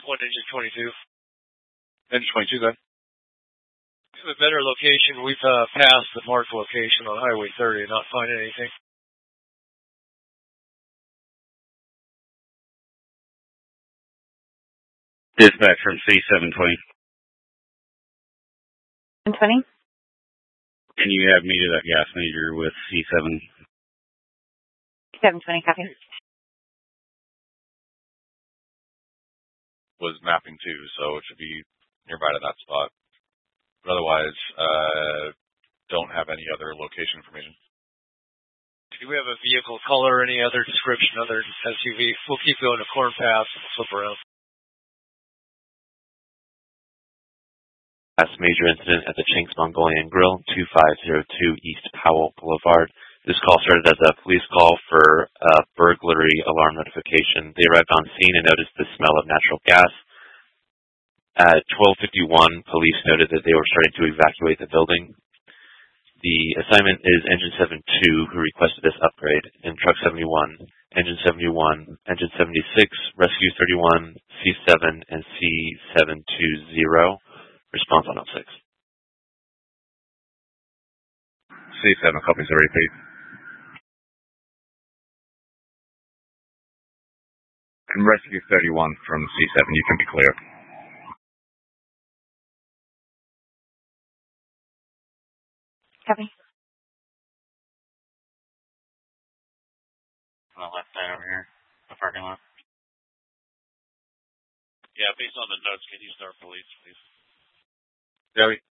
One engine 22. Engine 22, then. We have a better location. We've passed the marked location on Highway 30 and not finding anything. Dispatch from C720. 720? Can you have me to that gas major with C7? 720, copy. Was mapping too, so it should be nearby to that spot. But otherwise, don't have any other location information. Do we have a vehicle color, any other description, other SUV? We'll keep going to Corn Path and flip around. Last major incident at the Chinks Mongolian Grill, 2502 East Powell Boulevard. This call started as a police call for a burglary alarm notification. They arrived on scene and noticed the smell of natural gas. At 12:51, police noted that they were starting to evacuate the building. The assignment is Engine 72, who requested this upgrade, and Truck 71, Engine 71, Engine 76, Rescue 31, C7, and C720. Response on 06. C7, copies the repeat. And Rescue 31 from C7, you can be clear. Copy. On the left side over here, the parking lot. Yeah, based on the notes, can you start police, please? Yeah,